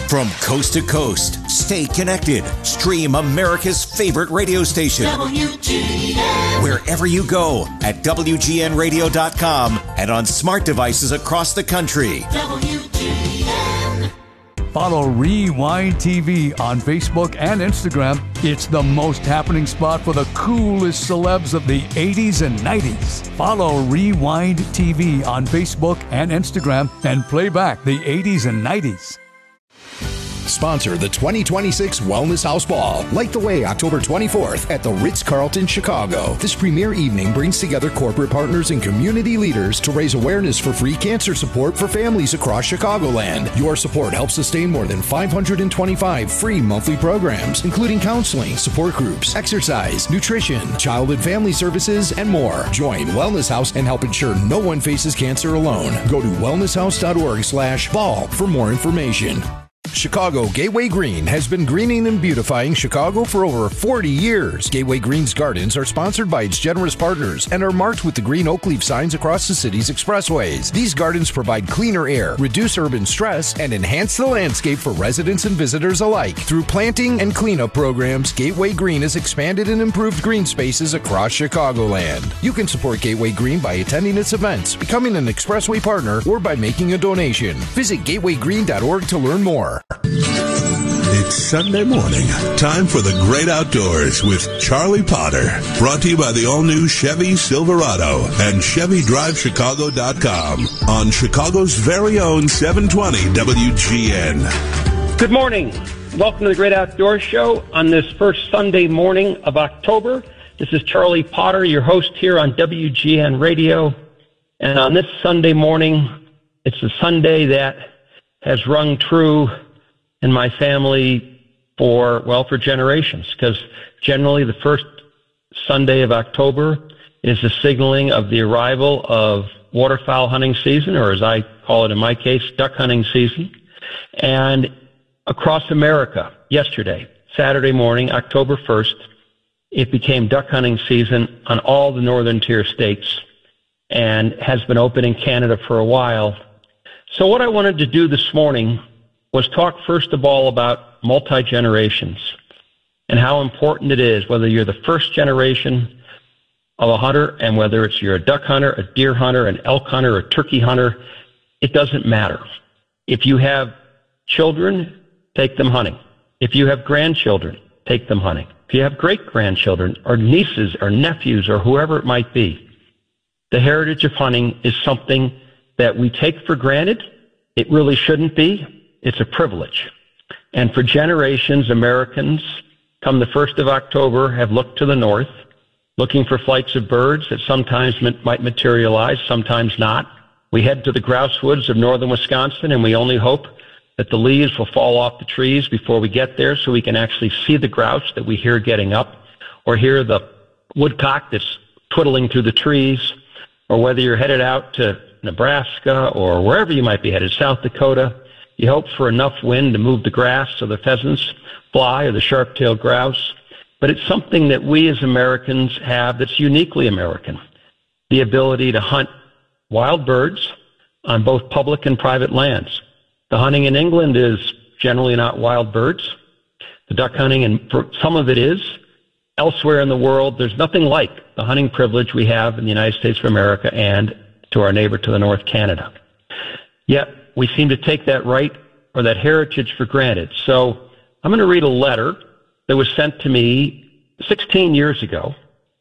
From coast to coast, stay connected. Stream America's favorite radio station. WGN. Wherever you go at WGNradio.com and on smart devices across the country. WGN. Follow Rewind TV on Facebook and Instagram. It's the most happening spot for the coolest celebs of the 80s and 90s. Follow Rewind TV on Facebook and Instagram and play back the 80s and 90s. Sponsor the 2026 Wellness House Ball. Light the way October 24th at the Ritz-Carlton, Chicago. This premier evening brings together corporate partners and community leaders to raise awareness for free cancer support for families across Chicagoland. Your support helps sustain more than 525 free monthly programs, including counseling, support groups, exercise, nutrition, child and family services, and more. Join Wellness House and help ensure no one faces cancer alone. Go to wellnesshouse.org/ball for more information. Chicago Gateway Green has been greening and beautifying Chicago for over 40 years. Gateway Green's gardens are sponsored by its generous partners and are marked with the green oak leaf signs across the city's expressways. These gardens provide cleaner air, reduce urban stress, and enhance the landscape for residents and visitors alike. Through planting and cleanup programs, Gateway Green has expanded and improved green spaces across Chicagoland. You can support Gateway Green by attending its events, becoming an expressway partner, or by making a donation. Visit gatewaygreen.org to learn more. It's Sunday morning. Time for the great outdoors with Charlie Potter. Brought to you by the all-new Chevy Silverado and ChevyDriveChicago.com on Chicago's very own 720 WGN. Good morning. Welcome to the Great Outdoors Show on this first Sunday morning of October. This is Charlie Potter, your host here on WGN Radio. And on this Sunday morning, it's a Sunday that has rung true in my family for generations, because generally the first Sunday of October is the signaling of the arrival of waterfowl hunting season, or as I call it in my case, duck hunting season. And across America, yesterday, Saturday morning, October 1st, it became duck hunting season on all the northern tier states and has been open in Canada for a while. So what I wanted to do this morning was talk first of all about multi-generations and how important it is, whether you're the first generation of a hunter and whether you're a duck hunter, a deer hunter, an elk hunter, a turkey hunter, it doesn't matter. If you have children, take them hunting. If you have grandchildren, take them hunting. If you have great-grandchildren or nieces or nephews or whoever it might be, the heritage of hunting is something that we take for granted. It really shouldn't be. It's a privilege. And for generations, Americans, come the 1st of October, have looked to the north, looking for flights of birds that sometimes might materialize, sometimes not. We head to the grouse woods of northern Wisconsin, and we only hope that the leaves will fall off the trees before we get there so we can actually see the grouse that we hear getting up, or hear the woodcock that's twiddling through the trees, or whether you're headed out to Nebraska or wherever you might be headed, South Dakota, you hope for enough wind to move the grass so the pheasants fly or the sharp-tailed grouse. But it's something that we as Americans have that's uniquely American, the ability to hunt wild birds on both public and private lands. The hunting in England is generally not wild birds. The duck hunting, and for some of it is. Elsewhere in the world, there's nothing like the hunting privilege we have in the United States of America and to our neighbor to the north, Canada. Yet, we seem to take that right or that heritage for granted. So I'm going to read a letter that was sent to me 16 years ago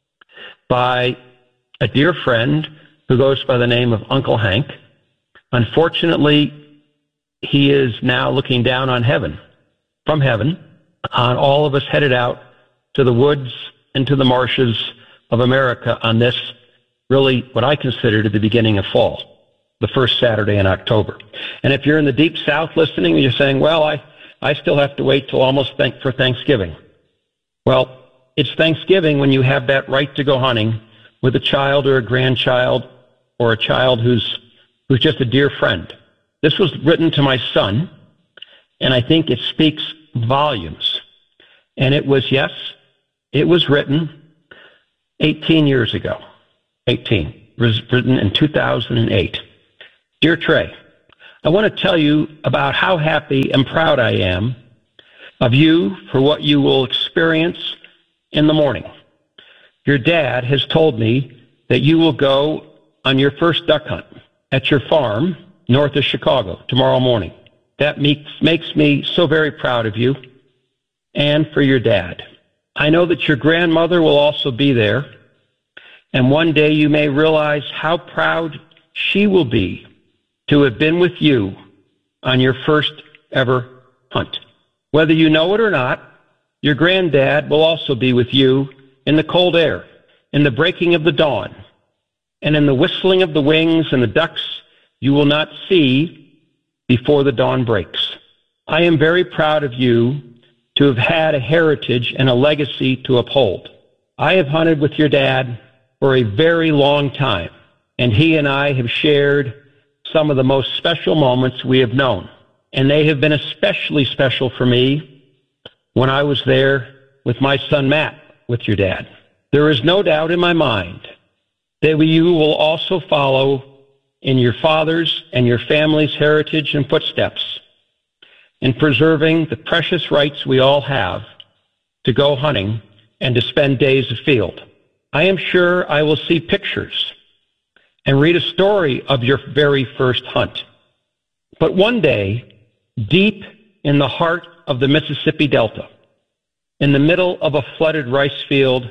by a dear friend who goes by the name of Uncle Hank. Unfortunately, he is now looking down on heaven, from heaven, on all of us headed out to the woods and to the marshes of America on this, really what I consider to be the beginning of fall, the first Saturday in October. And if you're in the deep south listening and you're saying, well, I still have to wait till almost for Thanksgiving. Well, it's Thanksgiving when you have that right to go hunting with a child or a grandchild or a child who's just a dear friend. This was written to my son, and I think it speaks volumes. And it was written 18 years ago. 18. It was written in 2008. Dear Trey, I want to tell you about how happy and proud I am of you for what you will experience in the morning. Your dad has told me that you will go on your first duck hunt at your farm north of Chicago tomorrow morning. That makes me so very proud of you and for your dad. I know that your grandmother will also be there, and one day you may realize how proud she will be to have been with you on your first ever hunt. Whether you know it or not, your granddad will also be with you in the cold air, in the breaking of the dawn, and in the whistling of the wings and the ducks you will not see before the dawn breaks. I am very proud of you to have had a heritage and a legacy to uphold. I have hunted with your dad for a very long time, and he and I have shared some of the most special moments we have known. And they have been especially special for me when I was there with my son Matt with your dad. There is no doubt in my mind that you will also follow in your father's and your family's heritage and footsteps in preserving the precious rights we all have to go hunting and to spend days afield. I am sure I will see pictures and read a story of your very first hunt. But one day, deep in the heart of the Mississippi Delta, in the middle of a flooded rice field,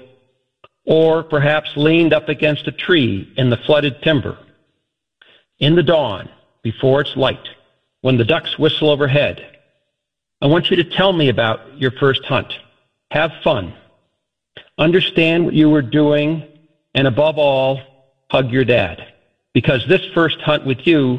or perhaps leaned up against a tree in the flooded timber, in the dawn, before it's light, when the ducks whistle overhead, I want you to tell me about your first hunt. Have fun. Understand what you were doing, and above all, hug your dad, because this first hunt with you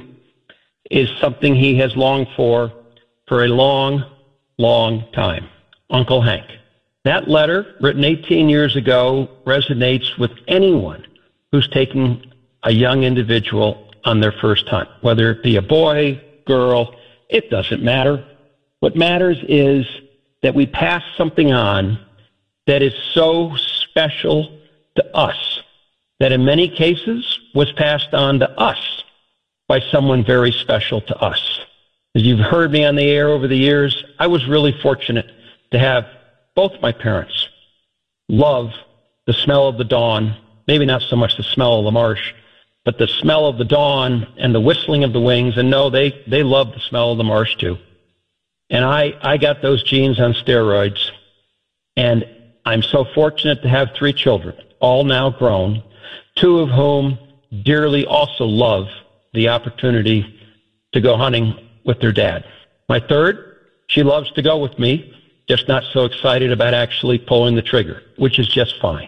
is something he has longed for a long, long time. Uncle Hank. That letter, written 18 years ago, resonates with anyone who's taking a young individual on their first hunt, whether it be a boy, girl, it doesn't matter. What matters is that we pass something on that is so special to us, that in many cases was passed on to us by someone very special to us. As you've heard me on the air over the years, I was really fortunate to have both my parents love the smell of the dawn, maybe not so much the smell of the marsh, but the smell of the dawn and the whistling of the wings. And no, they love the smell of the marsh too. And I got those genes on steroids. And I'm so fortunate to have 3 children, all now grown, 2 of whom dearly also love the opportunity to go hunting with their dad. My third, she loves to go with me, just not so excited about actually pulling the trigger, which is just fine.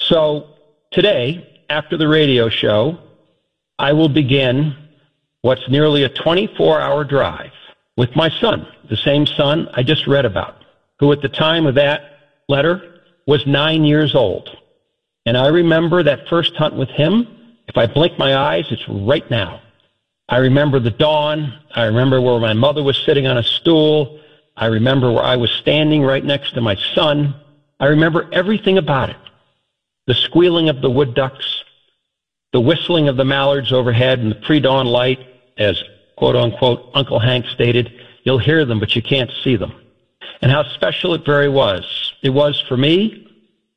So today, after the radio show, I will begin what's nearly a 24-hour drive with my son, the same son I just read about, who at the time of that letter was 9 years old. And I remember that first hunt with him. If I blink my eyes, it's right now. I remember the dawn. I remember where my mother was sitting on a stool. I remember where I was standing right next to my son. I remember everything about it. The squealing of the wood ducks, the whistling of the mallards overhead in the pre-dawn light, as quote-unquote Uncle Hank stated, you'll hear them, but you can't see them. And how special it very was. It was for me,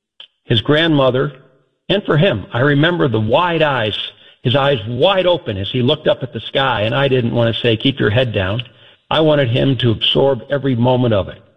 his grandmother, and for him. I remember the wide eyes, his eyes wide open as he looked up at the sky, and I didn't want to say, keep your head down. I wanted him to absorb every moment of it.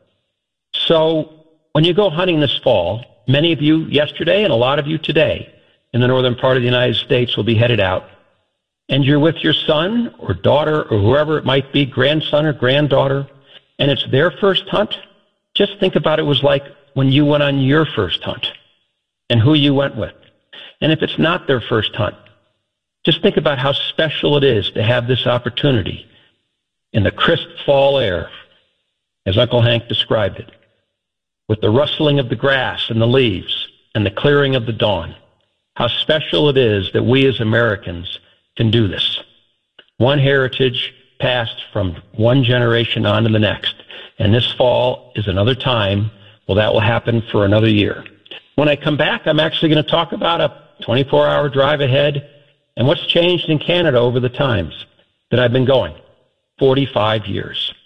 So when you go hunting this fall, many of you yesterday and a lot of you today in the northern part of the United States will be headed out, and you're with your son or daughter or whoever it might be, grandson or granddaughter, and it's their first hunt. Just think about it was like when you went on your first hunt and who you went with. And if it's not their first hunt, just think about how special it is to have this opportunity in the crisp fall air, as Uncle Hank described it, with the rustling of the grass and the leaves and the clearing of the dawn. How special it is that we as Americans can do this. One heritage passed from one generation on to the next. And this fall is another time, well, that will happen for another year. When I come back, I'm actually going to talk about a 24-hour drive ahead and what's changed in Canada over the times that I've been going. 45 years.